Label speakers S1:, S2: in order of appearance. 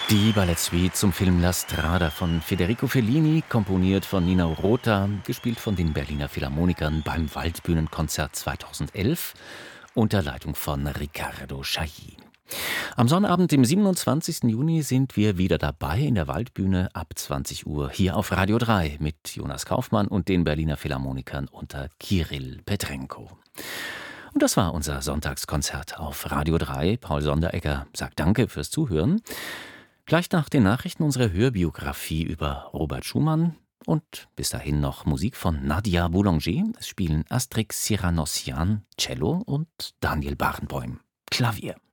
S1: Die Ballettsuite zum Film La Strada von Federico Fellini, komponiert von Nino Rota, gespielt von den Berliner Philharmonikern beim Waldbühnenkonzert 2011 unter Leitung von Riccardo Chailly. Am Sonnabend, dem 27. Juni, sind wir wieder dabei in der Waldbühne ab 20 Uhr hier auf Radio 3 mit Jonas Kaufmann und den Berliner Philharmonikern unter Kirill Petrenko. Und das war unser Sonntagskonzert auf Radio 3. Paul Sonderegger sagt Danke fürs Zuhören. Gleich nach den Nachrichten unsere Hörbiografie über Robert Schumann und bis dahin noch Musik von Nadia Boulanger. Es spielen Astrix Siranossian Cello und Daniel Barenboim Klavier.